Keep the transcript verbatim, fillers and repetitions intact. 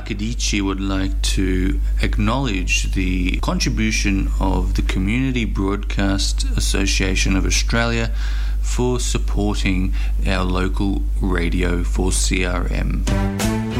Akadici would like to acknowledge the contribution of the Community Broadcast Association of Australia for supporting our local radio for C R M.